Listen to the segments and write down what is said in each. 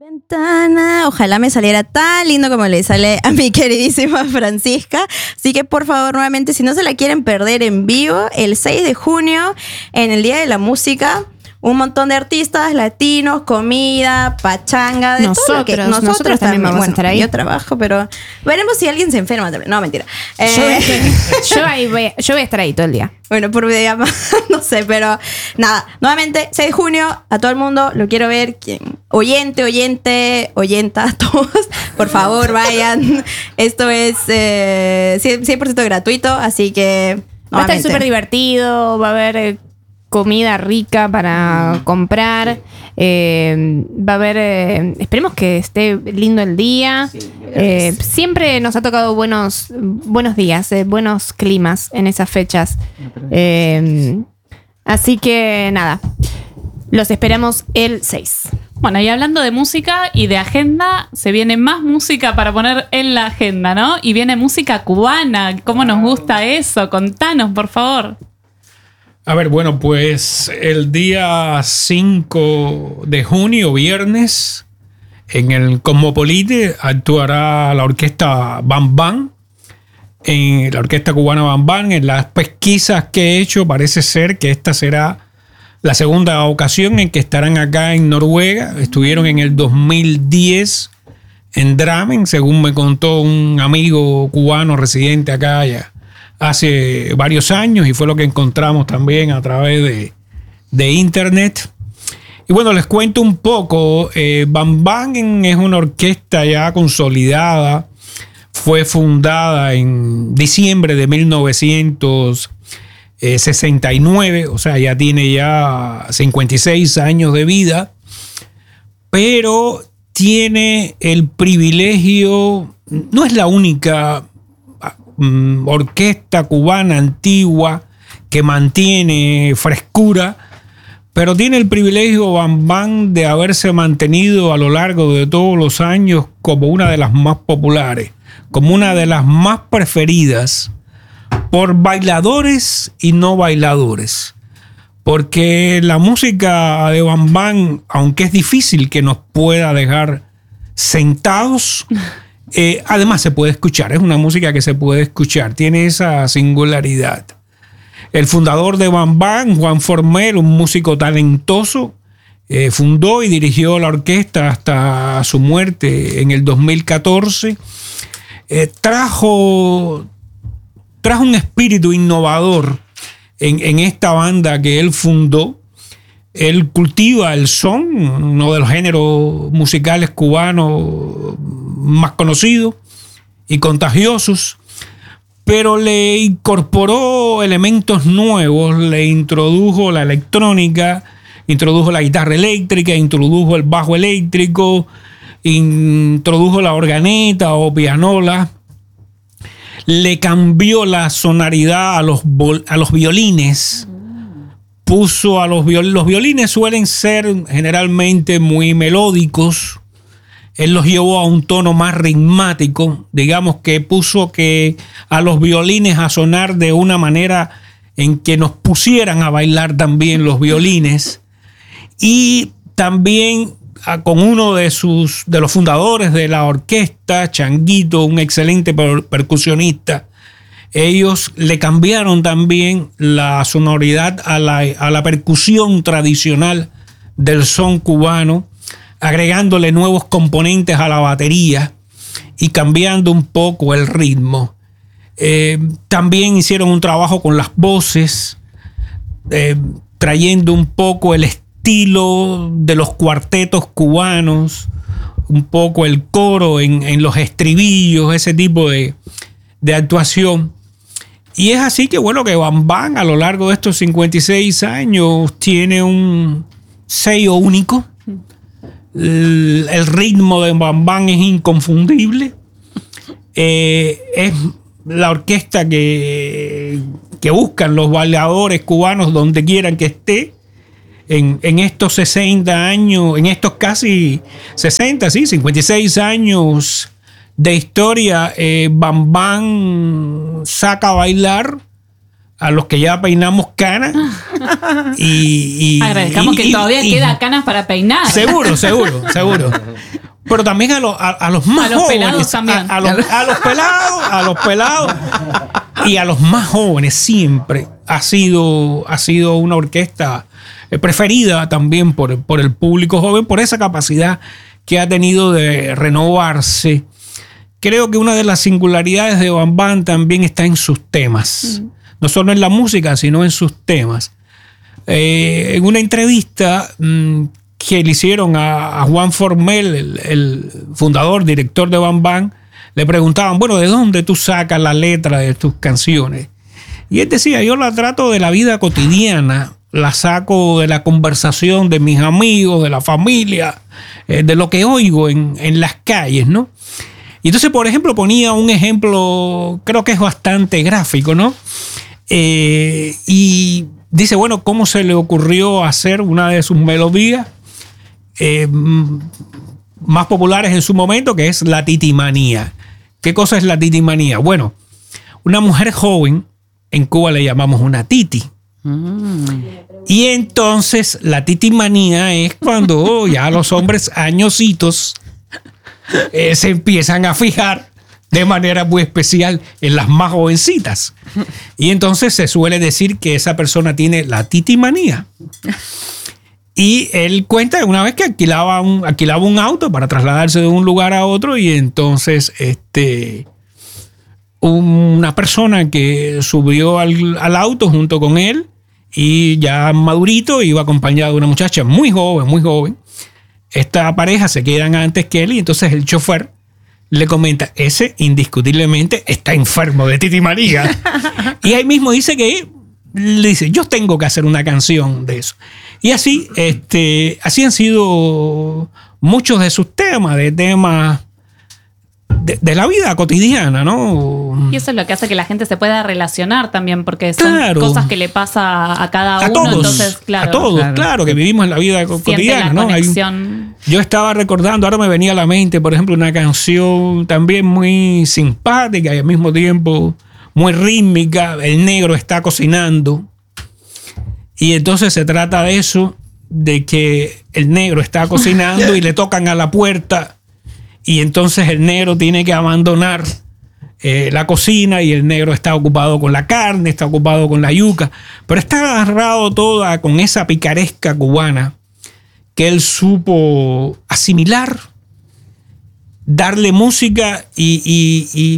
Ventana, ojalá me saliera tan lindo como le sale a mi queridísima Francisca. Así que por favor, nuevamente, si no se la quieren perder en vivo, el 6 de junio, en el Día de la Música, un montón de artistas latinos, comida, pachanga, de todo lo que nosotros también vamos a estar ahí. Yo trabajo, pero veremos si alguien se enferma. No, mentira. Yo voy a estar ahí todo el día. Bueno, por videollamada, no sé, pero nada. Nuevamente, 6 de junio, a todo el mundo, lo quiero ver. Oyenta, todos, por favor, vayan. Esto es 100% gratuito, así que... Va a estar súper divertido, va a haber comida rica para comprar. Va a haber... esperemos que esté lindo el día. Sí, siempre nos ha tocado buenos días, buenos climas en esas fechas. Así que nada, los esperamos el 6. Bueno, y hablando de música y de agenda, se viene más música para poner en la agenda, ¿no? Y viene música cubana. ¿Cómo nos gusta eso? Contanos, por favor. A ver, bueno, pues el día 5 de junio, viernes, en el Cosmopolite actuará la orquesta Bam Bam, en la orquesta cubana Bam Bam. En las pesquisas que he hecho parece ser que esta será la segunda ocasión en que estarán acá en Noruega. Estuvieron en el 2010 en Drammen, según me contó un amigo cubano residente acá ya hace varios años, y fue lo que encontramos también a través de internet. Y bueno, les cuento un poco. Bam Bam es una orquesta ya consolidada. Fue fundada en diciembre de 1969, o sea, ya tiene ya 56 años de vida, pero tiene el privilegio, no es la única orquesta cubana antigua que mantiene frescura, pero tiene el privilegio Bam Bam de haberse mantenido a lo largo de todos los años como una de las más populares, como una de las más preferidas por bailadores y no bailadores, porque la música de Bam Bam, aunque es difícil que nos pueda dejar sentados, además se puede escuchar, es una música que se puede escuchar, tiene esa singularidad. El fundador de Bam Bam, Juan Formel, un músico talentoso, fundó y dirigió la orquesta hasta su muerte en el 2014. Trajo un espíritu innovador en esta banda que él fundó. Él cultiva el son, uno de los géneros musicales cubanos más conocidos y contagiosos, pero le incorporó elementos nuevos, le introdujo la electrónica, introdujo la guitarra eléctrica, introdujo el bajo eléctrico, introdujo la organeta o pianola, le cambió la sonoridad a los violines. Puso a los violines suelen ser generalmente muy melódicos. Él los llevó a un tono más ritmático. Digamos que puso a los violines a sonar de una manera en que nos pusieran a bailar también los violines. Y también con uno de los fundadores de la orquesta, Changuito, un excelente percusionista. Ellos le cambiaron también la sonoridad a la percusión tradicional del son cubano, agregándole nuevos componentes a la batería y cambiando un poco el ritmo. También hicieron un trabajo con las voces, trayendo un poco el estilo de los cuartetos cubanos, un poco el coro en los estribillos, ese tipo de actuación. Y es así que, bueno, que Bam Bam a lo largo de estos 56 años tiene un sello único. El ritmo de Bam Bam es inconfundible. Es la orquesta que buscan los bailadores cubanos donde quieran que esté. En estos 60 años, en estos casi 60, sí, 56 años de historia, Bam Bam saca a bailar a los que ya peinamos canas. Agradezcamos que todavía queda canas para peinar. Seguro. Pero también a los más jóvenes. Pelados también. A los pelados y a los más jóvenes siempre ha sido una orquesta preferida también por el público joven, por esa capacidad que ha tenido de renovarse. Creo que una de las singularidades de Bam Bam también está en sus temas. No solo en la música, sino en sus temas. En una entrevista que le hicieron a Juan Formel, el fundador, director de Bam Bam, le preguntaban, bueno, ¿de dónde tú sacas la letra de tus canciones? Y él decía, yo la trato de la vida cotidiana, la saco de la conversación de mis amigos, de la familia, de lo que oigo en las calles, ¿no? Y entonces, por ejemplo, ponía un ejemplo, creo que es bastante gráfico, ¿no? Y dice, bueno, ¿cómo se le ocurrió hacer una de sus melodías más populares en su momento, que es la titimanía? ¿Qué cosa es la titimanía? Bueno, una mujer joven, en Cuba le llamamos una titi. Y entonces la titimanía es cuando ya los hombres añositos se empiezan a fijar de manera muy especial en las más jovencitas. Y entonces se suele decir que esa persona tiene la titimanía. Y él cuenta una vez que alquilaba un auto para trasladarse de un lugar a otro, y entonces una persona que subió al auto junto con él, y ya madurito, iba acompañado de una muchacha muy joven. Esta pareja se quedan antes que él, y entonces el chofer le comenta, ese indiscutiblemente está enfermo de titimanía. Y ahí mismo dice que le dice, yo tengo que hacer una canción de eso. Y así han sido muchos de sus temas, de la vida cotidiana, ¿no? Y eso es lo que hace que la gente se pueda relacionar también, porque son cosas que le pasa a cada uno. Todos, entonces, claro. A todos, claro, que vivimos en la vida cotidiana, ¿no? Yo estaba recordando, ahora me venía a la mente, por ejemplo, una canción también muy simpática y al mismo tiempo muy rítmica. El negro está cocinando. Y entonces se trata de eso, de que el negro está cocinando y le tocan a la puerta. Y entonces el negro tiene que abandonar la cocina, y el negro está ocupado con la carne, está ocupado con la yuca, pero está agarrado toda con esa picaresca cubana que él supo asimilar, darle música y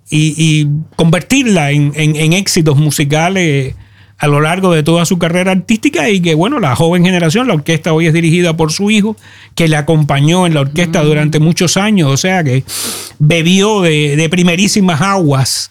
convertirla en éxitos musicales a lo largo de toda su carrera artística. Y que, bueno, la joven generación, la orquesta hoy es dirigida por su hijo, que le acompañó en la orquesta durante muchos años, o sea que bebió de primerísimas aguas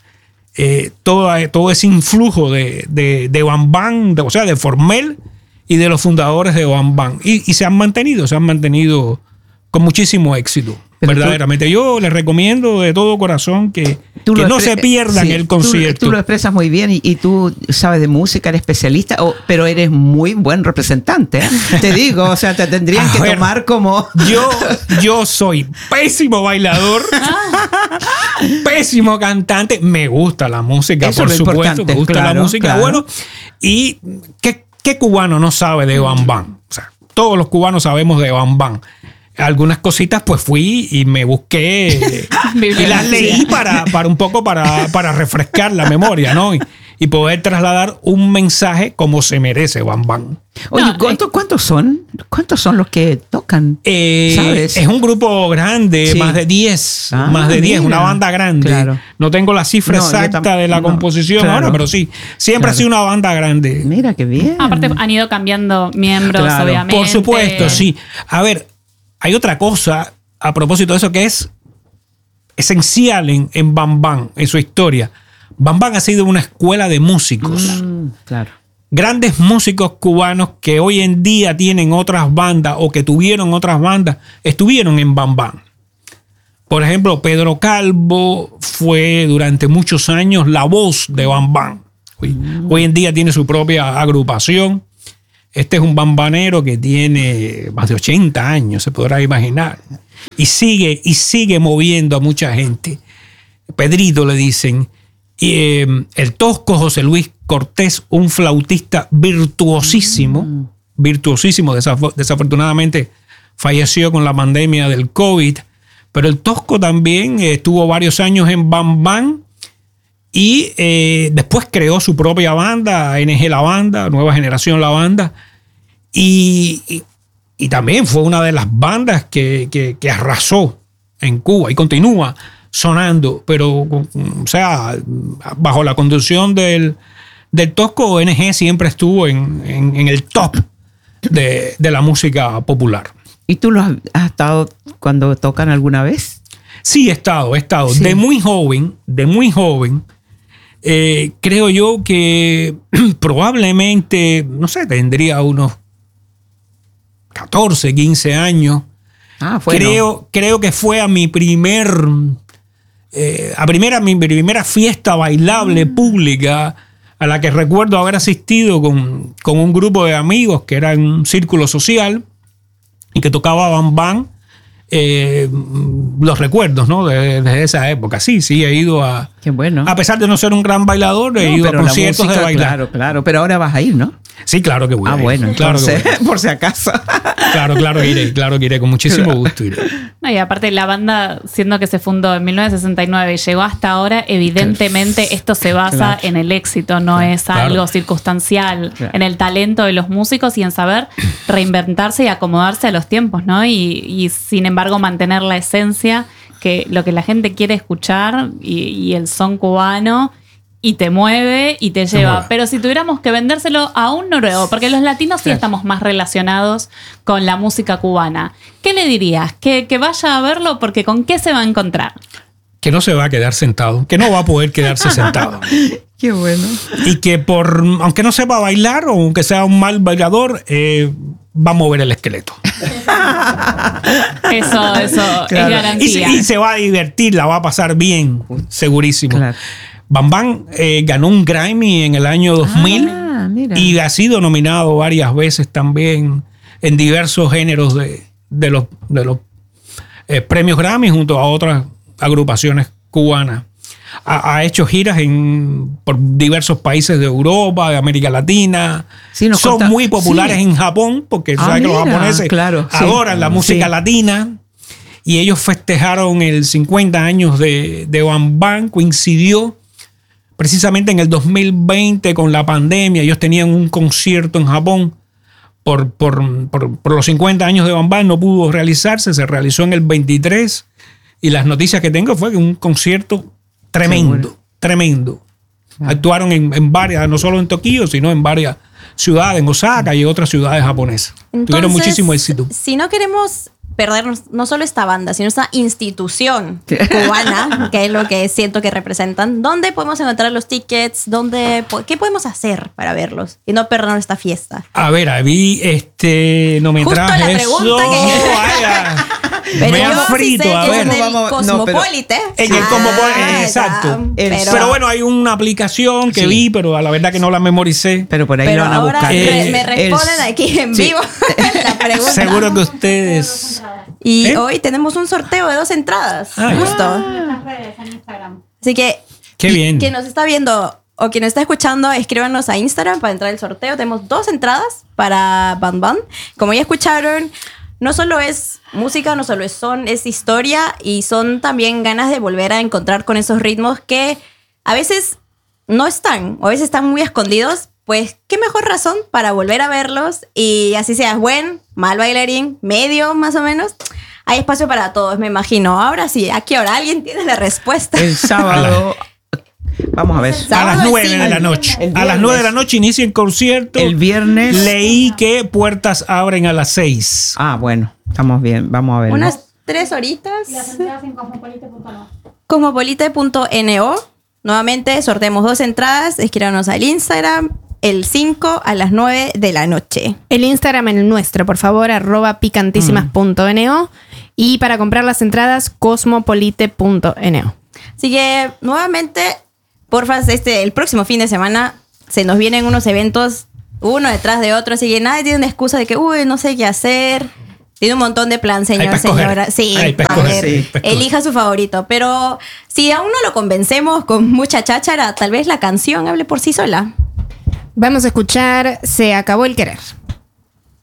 todo ese influjo de Bam Bam, o sea, de Formel y de los fundadores de Bam Bam. Y se han mantenido con muchísimo éxito. Pero verdaderamente. Yo les recomiendo de todo corazón que no se pierdan el concierto. Tú lo expresas muy bien y tú sabes de música, eres especialista, pero eres muy buen representante. Te digo, o sea, te tendrían que tomar como... Yo soy pésimo bailador, pésimo cantante. Me gusta la música, eso por supuesto. Me gusta la música. Bueno, y ¿qué cubano no sabe de Bam Bam? O sea, todos los cubanos sabemos de Bam Bam. Algunas cositas pues fui y me busqué y las leí para un poco para refrescar la memoria, ¿no? Y poder trasladar un mensaje como se merece Bam Bam. Oye, ¿cuántos son? ¿Cuántos son los que tocan? ¿Sabes? Es un grupo grande, sí. Más de 10. Una banda grande. Claro. No tengo la cifra exacta de la composición ahora, pero sí. Siempre ha sido una banda grande. Mira, qué bien. Aparte han ido cambiando miembros, obviamente. Por supuesto, sí. A ver, hay otra cosa a propósito de eso que es esencial en Bam Bam, en su historia. Bam Bam ha sido una escuela de músicos. Claro. Grandes músicos cubanos que hoy en día tienen otras bandas o que tuvieron otras bandas, estuvieron en Bam Bam. Por ejemplo, Pedro Calvo fue durante muchos años la voz de Bam Bam. Hoy en día tiene su propia agrupación. Este es un bambanero que tiene más de 80 años, se podrá imaginar. Y sigue moviendo a mucha gente. Pedrito le dicen. Y el Tosco José Luis Cortés, un flautista virtuosísimo, desafortunadamente falleció con la pandemia del COVID, pero el Tosco también estuvo varios años en Bam Bam y después creó su propia banda, NG La Banda, Nueva Generación La Banda, y también fue una de las bandas que arrasó en Cuba y continúa sonando, pero o sea, bajo la conducción del Tosco, NG siempre estuvo en el top de la música popular. ¿Y tú has estado cuando tocan alguna vez? Sí, he estado. Sí. De muy joven, creo yo que probablemente, no sé, tendría unos 14, 15 años. Bueno. Creo que fue a mi primera fiesta bailable pública a la que recuerdo haber asistido con un grupo de amigos que era en un círculo social y que tocaba Bam Bam. Los recuerdos, ¿no? Desde esa época. Sí, he ido a... Qué bueno. A pesar de no ser un gran bailador, he ido a conciertos de bailar. Claro. Pero ahora vas a ir, ¿no? Sí, claro que voy. Bueno, claro, por si acaso. Claro que iré, con muchísimo gusto iré. No, y aparte la banda, siendo que se fundó en 1969 y llegó hasta ahora, evidentemente esto se basa en el éxito, no es algo circunstancial, en el talento de los músicos y en saber reinventarse y acomodarse a los tiempos, ¿no? Y sin embargo mantener la esencia, que lo que la gente quiere escuchar y el son cubano, y te mueve y te lleva. Pero si tuviéramos que vendérselo a un noruego, porque los latinos sí estamos más relacionados con la música cubana, ¿qué le dirías? Que vaya a verlo, porque ¿con qué se va a encontrar? Que no se va a quedar sentado, que no va a poder quedarse sentado. Qué bueno. Y que aunque no sepa bailar o aunque sea un mal bailador, va a mover el esqueleto. Eso es garantía. Y se va a divertir, la va a pasar bien, segurísimo. Claro. Bam Bam ganó un Grammy en el año 2000 y ha sido nominado varias veces también en diversos géneros de los premios Grammy junto a otras agrupaciones cubanas. Ha hecho giras por diversos países de Europa, de América Latina. Sí, son muy populares en Japón porque sabes que los japoneses adoran la música latina. Y ellos festejaron el 50 años de Bam Bam. Coincidió precisamente en el 2020 con la pandemia. Ellos tenían un concierto en Japón por los 50 años de Bam Bam. No pudo realizarse, se realizó en el 23. Y las noticias que tengo fue que un concierto tremendo. Actuaron en varias, no solo en Tokio, sino en varias ciudades, en Osaka y otras ciudades japonesas. Entonces, tuvieron muchísimo éxito. Si no queremos perdernos no solo esta banda, sino esta institución cubana, que es lo que siento que representan, ¿dónde podemos encontrar los tickets? ¿Qué podemos hacer para verlos y no perdernos esta fiesta? A ver, no me justo traje la pregunta eso. Pero me yo han frito, sí sé a que ver. es en el Cosmopolite. En el Cosmopolite, exacto. Pero bueno, hay una aplicación que vi, pero a la verdad que no la memoricé. Pero por ahí lo van a buscar. Me responden aquí en vivo la pregunta. Seguro que ustedes... Y hoy tenemos un sorteo de 2 entradas. Justo. En las redes, en Instagram. Así que qué bien. Quien nos está viendo o quien nos está escuchando, escríbanos a Instagram para entrar al sorteo. Tenemos 2 entradas para Bam Bam. Como ya escucharon, no solo es música, no solo es son, es historia y son también ganas de volver a encontrar con esos ritmos que a veces no están o a veces están muy escondidos. Pues qué mejor razón para volver a verlos y así seas buen, mal bailarín, medio más o menos. Hay espacio para todos, me imagino. Ahora sí, ¿a qué hora? ¿Alguien tiene la respuesta? El sábado. Vamos a ver. A las 9 de la noche. A las 9 de la noche inicia el concierto. El viernes. Leí que puertas abren a las 6. Ah, bueno. Estamos bien. Vamos a ver. Unas 3 horitas. Y las entradas en cosmopolite.no. Cosmopolite.no. Nuevamente sorteamos 2 entradas. Escríbanos al Instagram. El 5 a las 9 de la noche. El Instagram en el nuestro, por favor, @picantísimas.no. Y para comprar las entradas, cosmopolite.no. Así que, nuevamente, porfa, el próximo fin de semana se nos vienen unos eventos uno detrás de otro. Así que nadie tiene una excusa de que, no sé qué hacer. Tiene un montón de plan, señora. Sí, elija su favorito. Pero si aún no lo convencemos con mucha cháchara, tal vez la canción hable por sí sola. Vamos a escuchar Se acabó el querer.